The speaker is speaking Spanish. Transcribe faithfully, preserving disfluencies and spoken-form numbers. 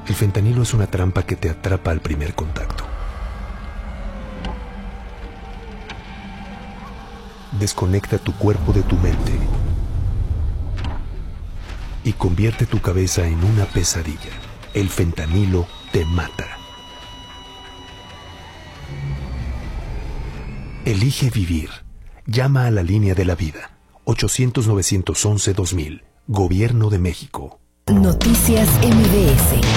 El fentanilo es una trampa que te atrapa al primer contacto. Desconecta tu cuerpo de tu mente y convierte tu cabeza en una pesadilla. El fentanilo te mata. Elige vivir. Llama a la línea de la vida. ochocientos, novecientos once, dos mil. Gobierno de México. Noticias M B S.